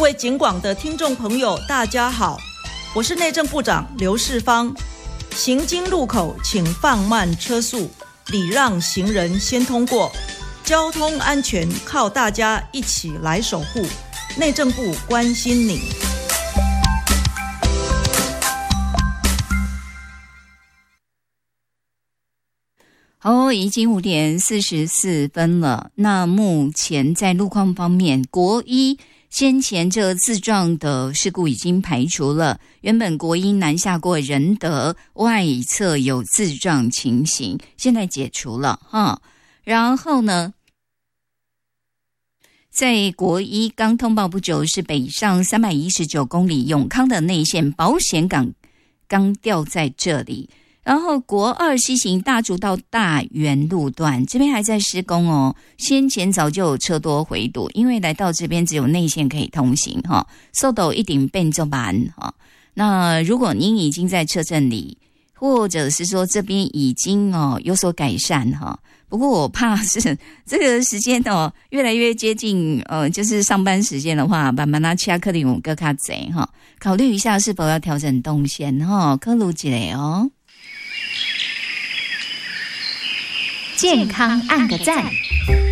位警广的听众朋友大家好，我是内政部长刘世芳。行经路口请放慢车速，礼让行人先通过，交通安全靠大家一起来守护。内政部关心你。 好，已经5点44分了。那目前在路况方面，国一先前这自撞的事故已经排除了，原本国一南下过仁德外侧有自撞情形，现在解除了哈。然后呢，在国一刚通报不久，是北上319公里永康的内线保险杠刚掉在这里。然后国二西行大竹到大园路段这边还在施工哦，先前早就有车多回堵，因为来到这边只有内线可以通行哈，速度一定变就慢哈。那如果您已经在车阵里，或者是说这边已经有所改善哈，不过我怕是这个时间越来越接近就是上班时间的话，慢慢其他客人有更加多哈，考虑一下是否要调整动线哈，考虑一下哦。 健康按个赞。